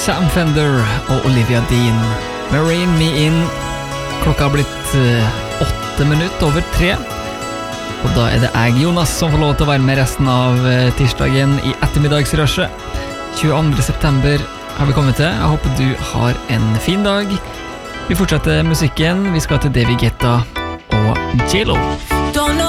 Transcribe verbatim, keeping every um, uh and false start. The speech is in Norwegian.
Sam Fender og Olivia Dean. Marine Me In. Klokka har blitt uh, åtte minutter over tre. Og da er det jeg, Jonas, som får lov til å være med resten av uh, tirsdagen i ettermiddagsrushet. tjueandre september har vi kommet til. Jeg håper du har en fin dag. Vi fortsetter musikken. Vi skal til David Guetta og J-Lo.